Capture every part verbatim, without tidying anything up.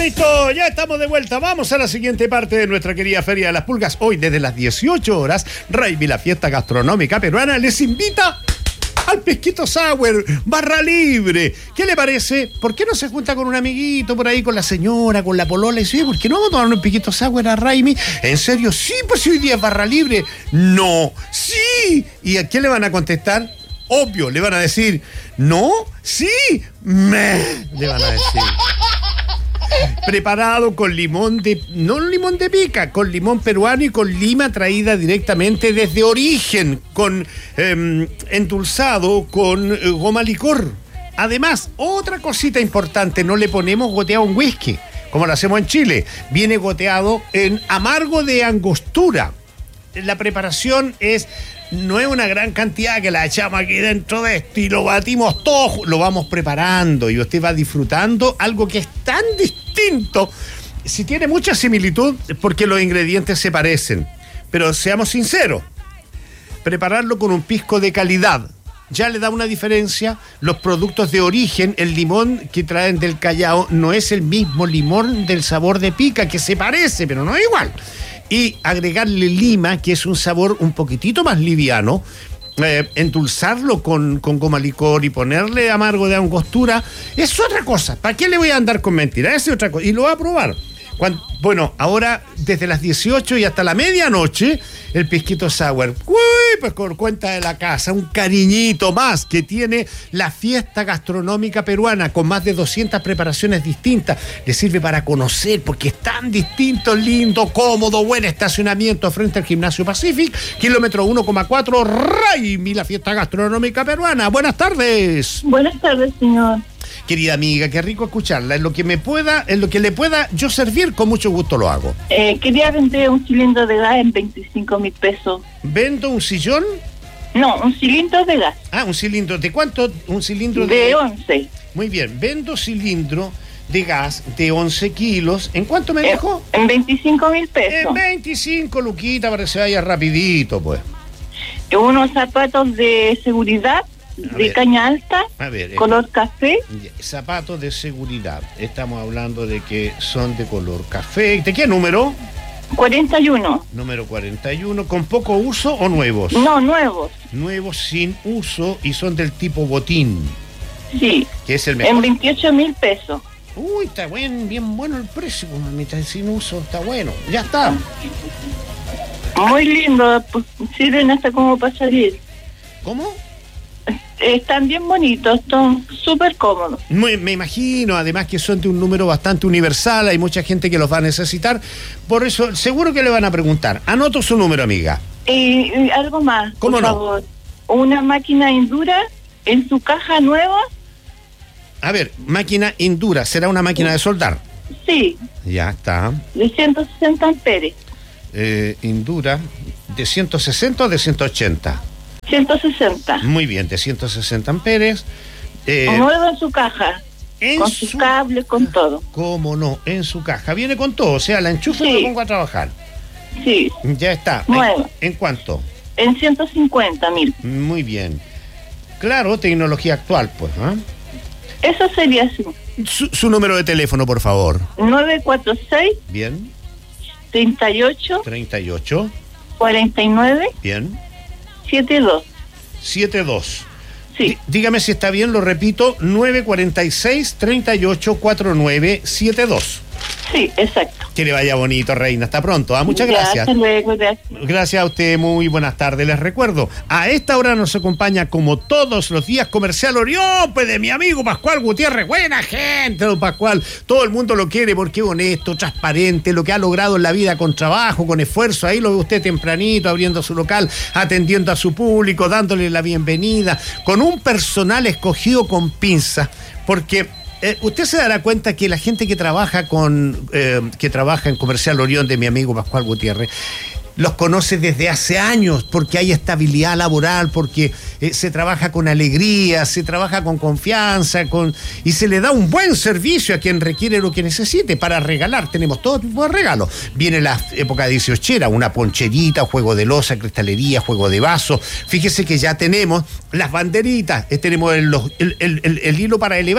Listo, ya estamos de vuelta. Vamos a la siguiente parte de nuestra querida Feria de las Pulgas. Hoy, desde las dieciocho horas, Raimi, la fiesta gastronómica peruana, les invita al Pisquito Sour, barra libre. ¿Qué le parece? ¿Por qué no se junta con un amiguito por ahí, con la señora, con la polola? Y dice, ¿por qué no vamos a tomar un Pisquito Sour a Raimi? ¿En serio? Sí, pues si hoy día es barra libre. No, sí. ¿Y a qué le van a contestar? Obvio, le van a decir, no, sí, me, le van a decir. Preparado con limón de... no limón de pica, con limón peruano y con lima traída directamente desde origen, con eh, endulzado con eh, goma licor. Además, otra cosita importante, no le ponemos goteado en whisky, como lo hacemos en Chile. Viene goteado en amargo de angostura. La preparación es... no es una gran cantidad que la echamos aquí dentro de esto y lo batimos todo, lo vamos preparando y usted va disfrutando algo que es tan distinto. Si tiene mucha similitud, porque los ingredientes se parecen, pero seamos sinceros, prepararlo con un pisco de calidad ya le da una diferencia. Los productos de origen, el limón que traen del Callao no es el mismo limón del sabor de pica, que se parece, pero no es igual. Y agregarle lima, que es un sabor un poquitito más liviano, eh, endulzarlo con, con goma licor y ponerle amargo de angostura, es otra cosa. ¿Para qué le voy a andar con mentiras? Es otra cosa. Y lo va a probar. Cuando, bueno, ahora desde las dieciocho y hasta la medianoche, el Pisquito Sour. Uy, pues por cuenta de la casa, un cariñito más que tiene la fiesta gastronómica peruana, con más de doscientas preparaciones distintas. Le sirve para conocer, porque es tan distinto, lindo, cómodo, buen estacionamiento frente al Gimnasio Pacific, kilómetro uno coma cuatro, Raimi, la fiesta gastronómica peruana. Buenas tardes. Buenas tardes, señor. Querida amiga, qué rico escucharla. En lo que me pueda, en lo que le pueda yo servir, con mucho gusto lo hago. Eh, quería vender un cilindro de gas en veinticinco mil pesos. ¿Vendo un sillón? No, un cilindro de gas. Ah, un cilindro. ¿De cuánto? Un cilindro de... De once. Muy bien. Vendo cilindro de gas de once kilos. ¿En cuánto me dejó? En, en veinticinco mil pesos. En veinticinco, Luquita, para que se vaya rapidito, pues. Unos zapatos de seguridad. A de ver, caña alta, a ver, color eh, café. Zapatos de seguridad. Estamos hablando de que son de color café. ¿De qué número? cuarenta y uno. Número cuarenta y uno. ¿Con poco uso o nuevos? No, nuevos. Nuevos sin uso y son del tipo botín. Sí. Que es el mejor. En veintiocho mil pesos. Uy, está buen, bien bueno el precio, mamita, sin uso, está bueno. Ya está. Muy lindo, pues sirven hasta como para salir. ¿Cómo? Están bien bonitos, son súper cómodos. Muy, me imagino, además que son de un número bastante universal, hay mucha gente que los va a necesitar, por eso seguro que le van a preguntar. Anoto su número, amiga. Y, y algo más, ¿Cómo por no? favor. Una máquina Endura en su caja nueva. A ver, máquina Endura, ¿será una máquina de soldar? Sí. Ya está. De ciento sesenta amperes. Eh, Endura, ¿de ciento sesenta o de ciento ochenta? ciento sesenta. Muy bien, de ciento sesenta amperes. Eh, Nuevo en su caja. En con sus su... cables, con todo. ¿Cómo no? En su caja. Viene con todo, o sea, la enchufe sí. Y lo pongo a trabajar. Sí. Ya está. Nuevo. ¿En, ¿En cuánto? En ciento cincuenta mil. Muy bien. Claro, tecnología actual, pues. ¿eh? Eso sería así. Su, su número de teléfono, por favor. nueve cuatro seis. Bien. treinta y ocho. treinta y ocho. cuarenta y nueve. Bien. setenta y dos. setenta y dos. Sí. D- dígame si está bien, lo repito, nueve cuatro seis, treinta y ocho, cuarenta y nueve, setenta y dos. Sí, exacto. Que le vaya bonito, reina. Hasta pronto. ¿ah? Muchas ya, gracias. Hasta luego, gracias. Gracias a usted. Muy buenas tardes. Les recuerdo, a esta hora nos acompaña, como todos los días, Comercial Orión, pues de mi amigo Pascual Gutiérrez. Buena gente, don Pascual. Todo el mundo lo quiere porque es honesto, transparente, lo que ha logrado en la vida con trabajo, con esfuerzo. Ahí lo ve usted tempranito, abriendo su local, atendiendo a su público, dándole la bienvenida, con un personal escogido con pinza, porque... Eh, usted se dará cuenta que la gente que trabaja con eh, que trabaja en Comercial Orión, de mi amigo Pascual Gutiérrez, los conoce desde hace años, porque hay estabilidad laboral, porque eh, se trabaja con alegría, se trabaja con confianza, con y se le da un buen servicio a quien requiere lo que necesite para regalar. Tenemos todo tipo de regalos. Viene la época dieciochera, una poncherita, juego de loza, cristalería, juego de vaso. Fíjese que ya tenemos las banderitas, eh, tenemos el, el, el, el, el hilo para elevar.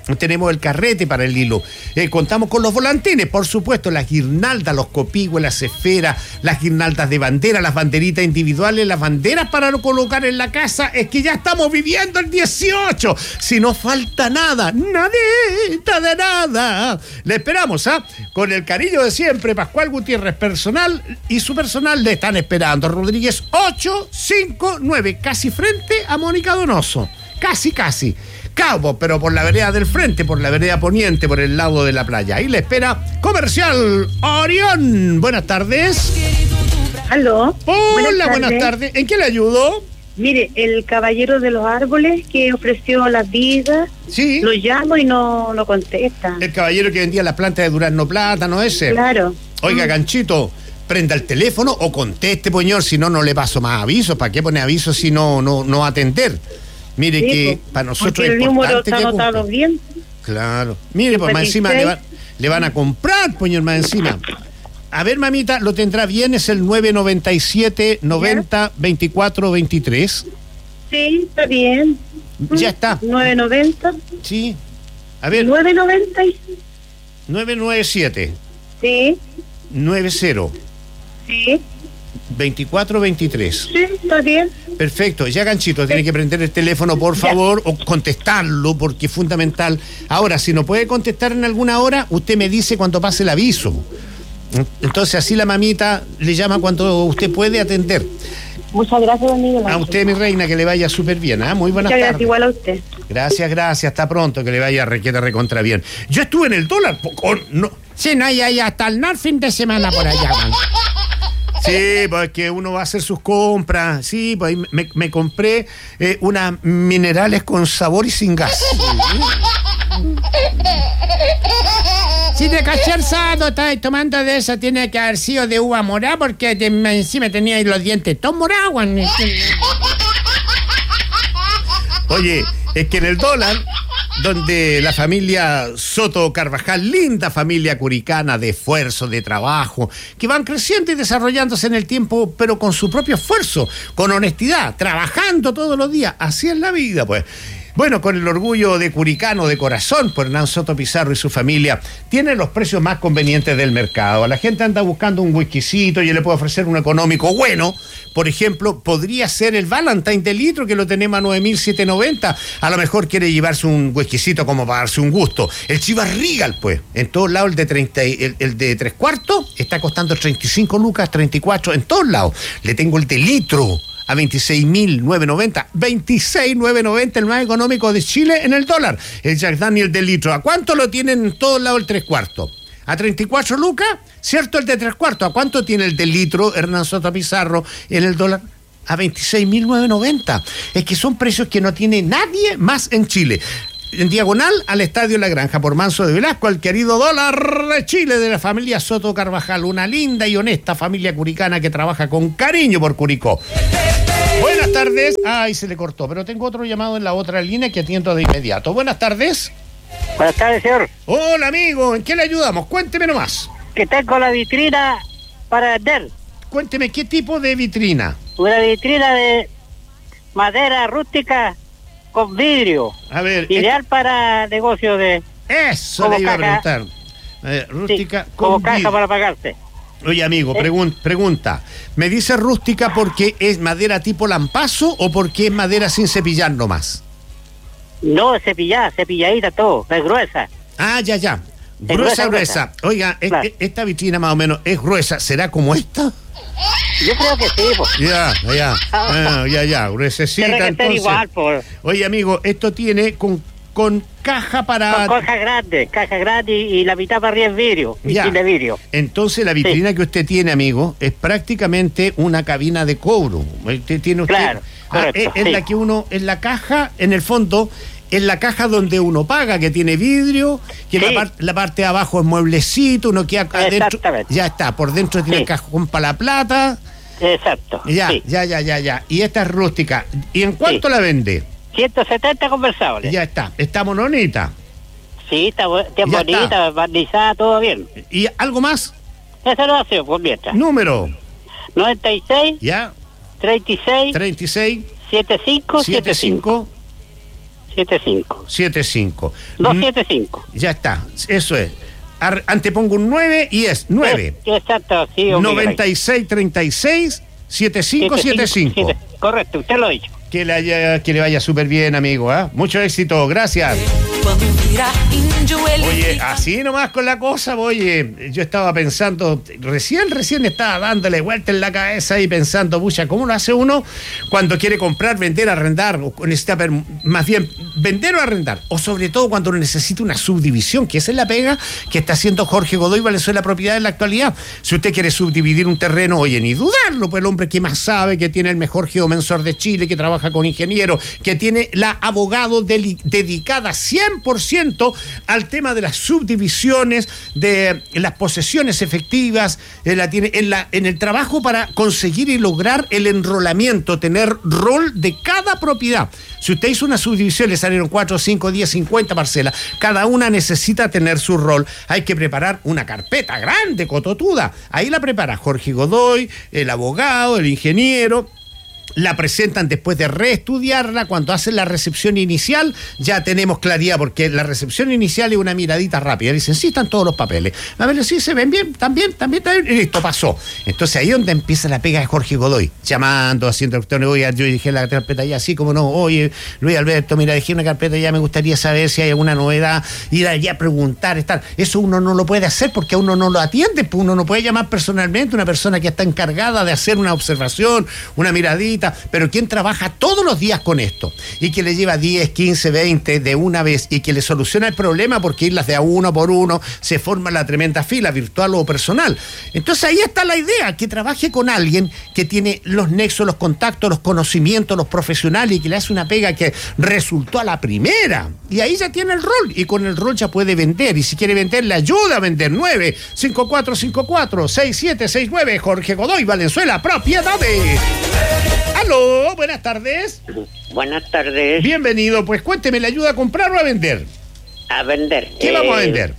tenemos el carrete para el hilo, eh, contamos con los volantines, por supuesto, las guirnaldas, los copigües, las esferas, las guirnaldas de bandera, las banderitas individuales, las banderas para colocar en la casa. Es que ya estamos viviendo el dieciocho, si no falta nada, nadita de nada. Le esperamos, ¿ah? Con el cariño de siempre, Pascual Gutiérrez personal y su personal le están esperando. Rodríguez ocho cinco nueve, casi frente a Mónica Donoso, casi, casi. Cabo, pero por la vereda del frente, por la vereda poniente, por el lado de la playa. Ahí le espera Comercial Orión. Buenas tardes. Aló. Hola, buenas tardes. buenas tardes. ¿En qué le ayudo? Mire, el caballero de los árboles que ofreció las vidas, sí. Lo llamo y no, no contesta. El caballero que vendía las plantas de durazno plátano ese. Claro. Oiga, Ganchito, prenda el teléfono o conteste, señor, si no, no le paso más avisos. ¿Para qué pone avisos si no, no, no atender? Mire sí, que pues, para nosotros es el número importante está que anotado bien. Claro. Mire, pues más encima le, va, le van a comprar, señor, más encima. A ver, mamita, lo tendrá bien, es el nueve noventa y siete noventa veinticuatro veintitrés. Sí, está bien. Ya está. nueve noventa. Sí. A ver. nueve noventa. nueve nueve siete. Sí. noventa. Sí. veinticuatro veintitrés. Sí, está bien. Perfecto, ya Ganchito, tiene que prender el teléfono, por favor, ya. O contestarlo, porque es fundamental. Ahora, si no puede contestar en alguna hora, usted me dice cuando pase el aviso. Entonces, así la mamita le llama cuando usted puede atender. Muchas gracias, don Miguel. A usted, mi reina, que le vaya súper bien, ¿eh? Muy buenas Muchas tardes. Gracias, igual a usted. Gracias, gracias, hasta pronto, que le vaya requieta recontra bien. Yo estuve en el dólar, con, no. Sí, no, ya, ya, hasta el fin de semana por allá, man. Sí, pues que uno va a hacer sus compras. Sí, pues me, me compré eh, unas minerales con sabor y sin gas. Si te caché el sábado, estabas tomando de esa, tiene que haber sido de uva morada, porque de, encima tenía ahí los dientes todos morados. Oye, es que en el dólar, donde la familia Soto Carvajal, linda familia curicana de esfuerzo, de trabajo, que van creciendo y desarrollándose en el tiempo, pero con su propio esfuerzo, con honestidad, trabajando todos los días. Así es la vida, pues. Bueno, con el orgullo de curicano de corazón por Hernán Soto Pizarro y su familia, tiene los precios más convenientes del mercado. La gente anda buscando un whiskycito y yo le puedo ofrecer un económico bueno. Por ejemplo, podría ser el Valentine de litro, que lo tenemos a nueve mil setecientos noventa. A lo mejor quiere llevarse un whiskycito como para darse un gusto. El Chivas Regal, pues, en todos lados el de treinta, el, el de tres cuartos está costando treinta y cinco lucas, treinta y cuatro, en todos lados. Le tengo el de litro a veintiséis mil novecientos noventa, veintiséis mil novecientos noventa, el más económico de Chile en el dólar. El Jack Daniel de litro, ¿a cuánto lo tienen en todos lados el tres cuartos? ¿A treinta y cuatro lucas? ¿Cierto el de tres cuartos? ¿A cuánto tiene el de litro Hernán Soto Pizarro en el dólar? A veintiséis mil novecientos noventa. Es que son precios que no tiene nadie más en Chile. En diagonal al Estadio La Granja, por Manso de Velasco, al querido dólar de Chile de la familia Soto Carvajal, una linda y honesta familia curicana que trabaja con cariño por Curicó. Buenas tardes. Ay, se le cortó, pero tengo otro llamado en la otra línea que atiendo de inmediato. Buenas tardes. Buenas tardes, señor. Hola, amigo, ¿en qué le ayudamos? Cuénteme nomás. Que tengo la vitrina para vender. Cuénteme, ¿qué tipo de vitrina? Una vitrina de madera rústica con vidrio. A ver. Ideal es... para negocios de... Eso le iba caja, a preguntar. A ver, rústica sí, con como vidrio. caja para pagarse. Oye, amigo, pregun- pregunta. ¿Me dice rústica porque es madera tipo lampazo o porque es madera sin cepillar nomás? No, cepillada, cepilladita todo, es gruesa. Ah, ya, ya. Es Gruesa, gruesa, gruesa. gruesa. Oiga, Claro. es, esta vitrina más o menos es gruesa. ¿Será como esta? Yo creo que sí, pues. Ya, ya. Ah, ya, ya. Gruesecita, Tiene que ser entonces. igual, por... Oye, amigo, esto tiene con, con caja para... Con caja grande, caja grande y, y la mitad para arriba es vidrio, y Ya. sin de vidrio. Entonces la vitrina sí. que usted tiene, amigo, es prácticamente una cabina de cobro. Usted tiene usted... Claro, correcto, ah, es, es sí. la que uno, en la caja, en el fondo, es la caja donde uno paga, que tiene vidrio, que Sí. la, par- la parte de abajo es mueblecito, uno queda adentro. Exactamente. Ya está, por dentro tiene Sí. el cajón para la plata. Exacto. Ya, sí. ya, ya, ya, ya. Y esta es rústica. ¿Y en cuánto Sí. la vende? ciento setenta conversables. Ya está, está mononita. Sí, está, bu- está Ya bonita, está. barnizada, todo bien. ¿Y algo más? Eso lo hace por mientras. Número. noventa y seis, Ya, treinta y seis, treinta y seis, setenta y cinco, setenta y cinco. setenta y cinco, siete cinco. siete cinco. dos siete cinco. Ya está, eso es. Ar- antepongo un nueve y es nueve. Es, exacto, sí. noventa y seis treinta y seis setenta y cinco setenta y cinco. Correcto, usted lo ha dicho. Que le, haya, que le vaya súper bien, amigo. ¿eh? Mucho éxito, gracias. Oye, así nomás con la cosa, oye, yo estaba pensando, recién, recién estaba dándole vuelta en la cabeza y pensando, pucha, ¿cómo lo hace uno cuando quiere comprar, vender, arrendar? O necesita, más bien, vender o arrendar. O sobre todo cuando uno necesita una subdivisión, que esa es la pega que está haciendo Jorge Godoy Valenzuela Propiedad en la actualidad. Si usted quiere subdividir un terreno, oye, ni dudarlo, pues el hombre que más sabe, que tiene el mejor geomensor de Chile, que trabaja con ingenieros, que tiene la abogado deli- dedicada cien por ciento al tema de las subdivisiones, de las posesiones efectivas, eh, la tiene en, la, en el trabajo para conseguir y lograr el enrolamiento, tener rol de cada propiedad. Si usted hizo una subdivisión, le salieron cuatro, cinco, diez, cincuenta parcelas, cada una necesita tener su rol. Hay que preparar una carpeta grande, cototuda. Ahí la prepara Jorge Godoy, el abogado, el ingeniero. La presentan después de reestudiarla. Cuando hacen la recepción inicial ya tenemos claridad, porque la recepción inicial es una miradita rápida, dicen sí, están todos los papeles, a ver, sí, se ven bien, también, también, también, y listo, pasó. Entonces ahí es donde empieza la pega de Jorge Godoy, llamando, haciendo cuestiones. Oye, yo dije la carpeta ya, así como no, oye, Luis Alberto, mira, dejé una carpeta ya, me gustaría saber si hay alguna novedad, ir allá a preguntar, estar. Eso uno no lo puede hacer porque a uno no lo atiende, pues uno no puede llamar personalmente a una persona que está encargada de hacer una observación, una miradita. Pero quien trabaja todos los días con esto y que le lleva diez, quince, veinte de una vez y que le soluciona el problema, porque irlas de a uno por uno se forma la tremenda fila virtual o personal. Entonces ahí está la idea, que trabaje con alguien que tiene los nexos, los contactos, los conocimientos, los profesionales, y que le hace una pega que resultó a la primera. Y ahí ya tiene el rol, y con el rol ya puede vender, y si quiere vender le ayuda a vender. Nueve cinco cuatro cinco cuatro seis siete seis nueve. Jorge Godoy Valenzuela Propiedades. Aló, buenas tardes. Buenas tardes. Bienvenido, pues cuénteme, ¿le ayuda a comprar o a vender? A vender. ¿Qué eh, vamos a vender?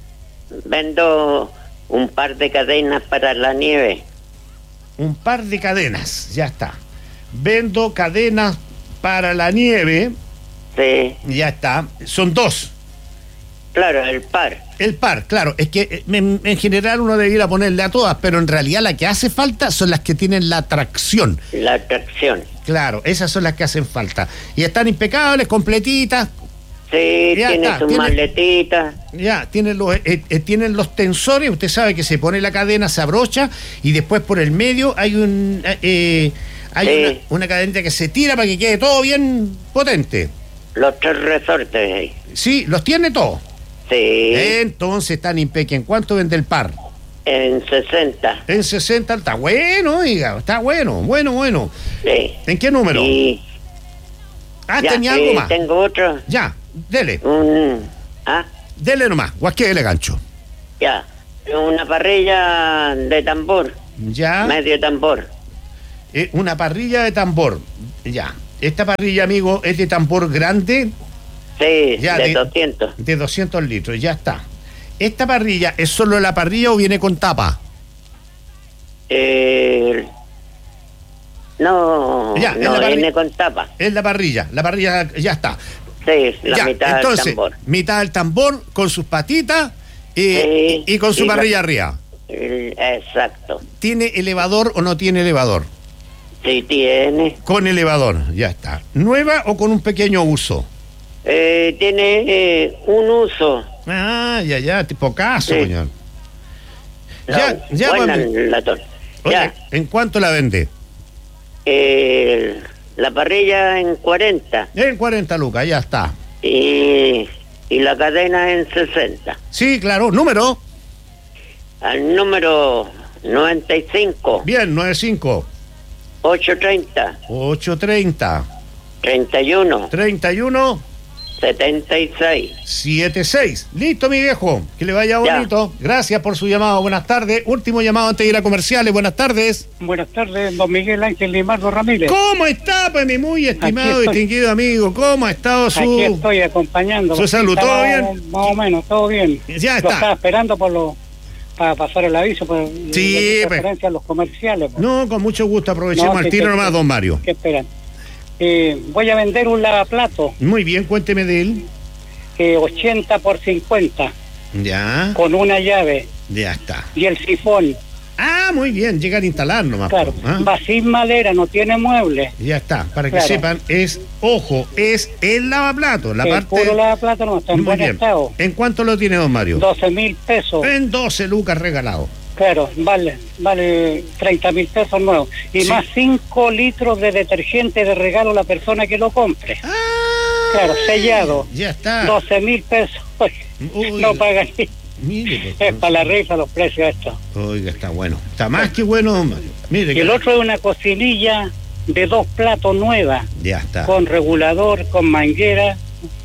Vendo un par de cadenas para la nieve. Un par de cadenas, ya está. Vendo cadenas para la nieve. Sí. Ya está. Son dos. Claro, el par. El par, claro. Es que en, en general uno debiera ponerle a todas, pero en realidad la que hace falta son las que tienen la tracción. La tracción. Claro, esas son las que hacen falta. Y están impecables, completitas. Sí, ya tiene está, sus tiene, maletitas. Ya, tienen los, eh, eh, tienen los tensores. Usted sabe que se pone la cadena, se abrocha y después por el medio hay un eh, hay sí. una, una cadenita que se tira para que quede todo bien potente. Los tres resortes ahí. Sí, los tiene todos. Sí. Entonces están impecables. ¿En cuánto vende el par? En sesenta. En sesenta, está bueno, oiga, está bueno, bueno, bueno. Sí. ¿En qué número? Sí. Ah, ya, tenía eh, algo más. Tengo otro. Ya, dele. Un, ¿ah? Dele nomás, guasquele gancho. Ya, una parrilla de tambor. Ya. Medio tambor. Eh, una parrilla de tambor. Ya. Esta parrilla, amigo, es de tambor grande. Sí, ya, de, de doscientos. De doscientos litros, ya está. ¿Esta parrilla es solo la parrilla o viene con tapa? Eh, no, ya, no parrilla, viene con tapa. Es la parrilla, la parrilla ya está. Sí, la ya, mitad entonces, del tambor. Mitad del tambor con sus patitas y, sí, y, y con su parrilla la, arriba. El, exacto. ¿Tiene elevador o no tiene elevador? Sí, tiene. Con elevador, ya está. ¿Nueva o con un pequeño uso? Eh, tiene eh, un uso. Ah, ya, ya, tipo caso, sí. señor. No, ya, ya, buena mami. la torta. Oye, ya. ¿En cuánto la vende? Eh, la parrilla en cuarenta. En cuarenta lucas, ya está. Y, y la cadena en sesenta. Sí, claro. ¿Número? Al número noventa y cinco. Bien, noventa y cinco. ochocientos treinta. ochocientos treinta. treinta y uno. treinta y uno. setenta y seis. setenta y seis. Listo, mi viejo. Que le vaya bonito. Ya. Gracias por su llamado. Buenas tardes. Último llamado antes de ir a comerciales. Buenas tardes. Buenas tardes, don Miguel Ángel Limardo Ramírez. ¿Cómo está, pues, mi muy estimado y distinguido amigo? ¿Cómo ha estado su... Aquí estoy acompañando. Su salud, ¿todo bien? Más o menos, todo bien. Ya está. Lo estaba esperando por lo... para pasar el aviso, por sí, referencia a los comerciales. Pues. No, con mucho gusto. Aprovechemos no, al tiro nomás, don Mario. ¿Qué esperan? Eh, voy a vender un lavaplato. Muy bien, cuénteme de él. Eh, ochenta por cincuenta. Ya. Con una llave. Ya está. Y el sifón. Ah, muy bien, llegar a instalar nomás. Claro, ¿Ah? va sin madera, no tiene muebles. Ya está, para que Claro. sepan, es, ojo, es el lavaplato, la el parte... puro lavaplato no está en Muy buen bien. estado. ¿En cuánto lo tiene don Mario? doce mil pesos. En doce lucas regalado. Claro, vale, vale treinta mil pesos nuevos. Y Sí. más cinco litros de detergente de regalo a la persona que lo compre. Ah, Claro, sellado. Ya está. doce mil pesos. Uy. No pagan ni. Mire, Es para la rifa los precios estos. Oiga, está bueno. Está más que bueno, don Mario. Mire. Y que- el otro es una cocinilla de dos platos nueva, Ya está. con regulador, con manguera.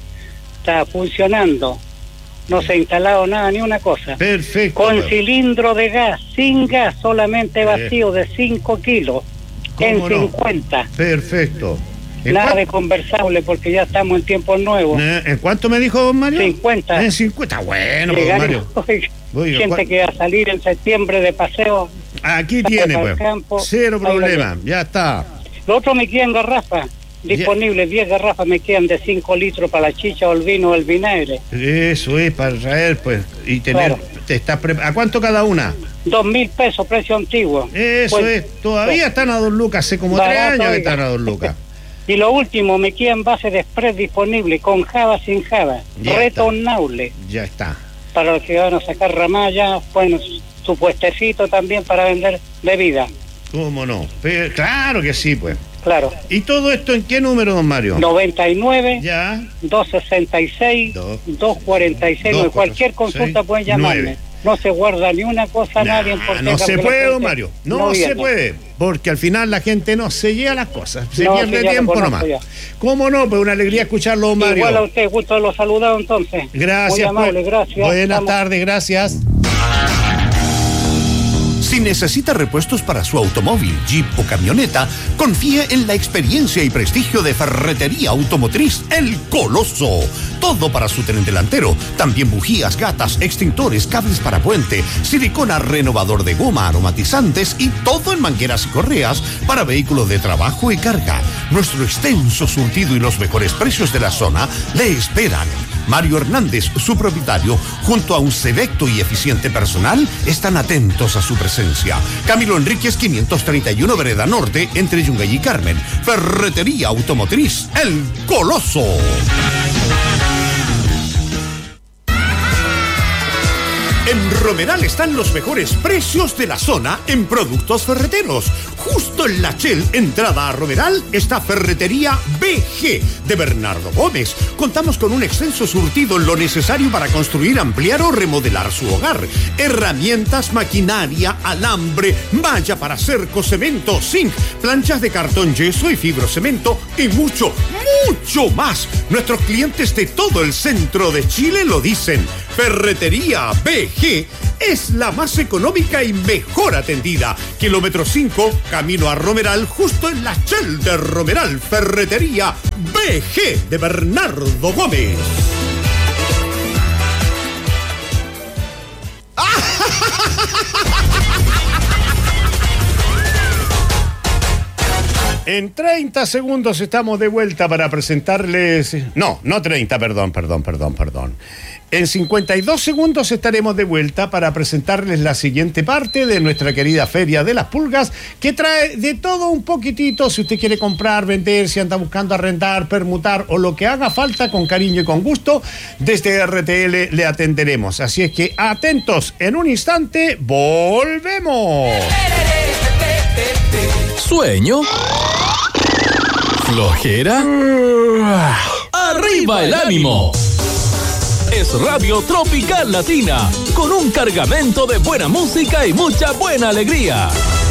Está funcionando. No se ha instalado nada, ni una cosa. Perfecto. Con pues. cilindro de gas, sin gas, solamente vacío de cinco kilos, en ¿Cómo no? cincuenta. Perfecto. ¿En, Nada cuán- de conversable porque ya estamos en tiempos nuevos. Eh, ¿En cuánto me dijo don Mario? cincuenta. En cincuenta. Bueno, pues, don Llegar- Mario. Oiga, Oiga, gente ¿cuál- que va a salir en septiembre de paseo. Aquí Sale tiene, para pues. el campo, Cero ahí lo problema. Ya está. Lo otro me quedan garrafas disponibles, diez garrafas me quedan de cinco litros para la chicha o el vino o el vinagre. Eso es para traer, pues, y tener. Claro. Te estás pre- ¿A cuánto cada una? Dos mil pesos, precio antiguo. Eso Pues, es. Todavía están a dos lucas. Hace como Barato, tres años que oiga. están a dos lucas. Y lo último, me quedan bases de spread disponibles, con java, sin java, Ya retornable, Ya está. para los que van a sacar ramalla, bueno, su puestecito también para vender bebida, ¿Cómo no? Pero, claro que sí, pues. claro. ¿Y todo esto en qué número, don Mario? noventa y nueve, Ya. doscientos sesenta y seis, Dos. doscientos cuarenta y seis, Dos, cualquier cuatro, consulta seis, pueden llamarme. nueve. No se guarda ni una cosa a Nah, nadie. Por no teca, se porque puede, la don gente Mario. No, se viene. puede. Porque al final la gente no se lleva las cosas. Se No, pierde sí, ya lo tiempo conozco nomás. ya. ¿Cómo no? Pues una alegría escucharlo, don Mario. Igual a usted, gusto de los saludados entonces. Gracias. Muy amable, pues. gracias. Buenas Estamos- tardes, gracias. Si necesita repuestos para su automóvil, jeep o camioneta, confíe en la experiencia y prestigio de Ferretería Automotriz El Coloso. Todo para su tren delantero. También bujías, gatas, extintores, cables para puente, silicona, renovador de goma, aromatizantes y todo en mangueras y correas para vehículos de trabajo y carga. Nuestro extenso surtido y los mejores precios de la zona le esperan. Mario Hernández, su propietario, junto a un selecto y eficiente personal, están atentos a su presencia. Camilo Enríquez, quinientos treinta y uno, Vereda Norte, entre Yungay y Carmen. Ferretería Automotriz El Coloso. En Romeral están los mejores precios de la zona en productos ferreteros. Justo en la Shell, entrada a Romeral, está Ferretería B G de Bernardo Gómez. Contamos con un extenso surtido en lo necesario para construir, ampliar o remodelar su hogar. Herramientas, maquinaria, alambre, malla para cerco, cemento, zinc, planchas de cartón, yeso y fibrocemento y mucho, mucho más. Nuestros clientes de todo el centro de Chile lo dicen. Ferretería B G es la más económica y mejor atendida. Kilómetro cinco, camino a Romeral, justo en la Shell de Romeral. Ferretería B G de Bernardo Gómez. En treinta segundos estamos de vuelta para presentarles... No, no treinta, perdón, perdón, perdón, perdón. En cincuenta y dos segundos estaremos de vuelta para presentarles la siguiente parte de nuestra querida Feria de las Pulgas, que trae de todo un poquitito. Si usted quiere comprar, vender, si anda buscando arrendar, permutar o lo que haga falta, con cariño y con gusto, desde R T L le atenderemos. Así es que atentos, en un instante volvemos. ¿Sueño? ¿Flojera? ¡Arriba el ánimo! Es Radio Tropical Latina, con un cargamento de buena música y mucha buena alegría.